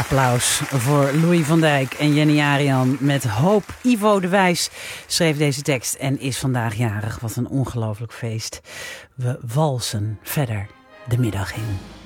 Applaus voor Louis van Dijk en Jenny Arian met Hoop. Ivo de Wijs schreef deze tekst en is vandaag jarig. Wat een ongelooflijk feest. We walsen verder de middag in.